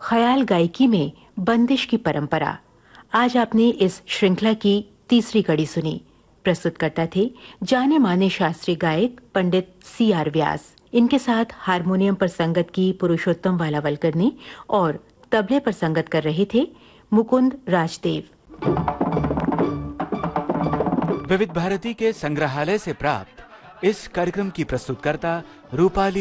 ख्याल गायकी में बंदिश की परंपरा। आज आपने इस श्रृंखला की तीसरी कड़ी सुनी। प्रस्तुतकर्ता थे जाने माने शास्त्रीय गायक पंडित C.R. व्यास। इनके साथ हारमोनियम पर संगत की पुरुषोत्तम वालावलकर ने और तबले पर संगत कर रहे थे मुकुंद राजदेव। विविध भारती के संग्रहालय से प्राप्त इस कार्यक्रम की प्रस्तुतकर्ता रूपाली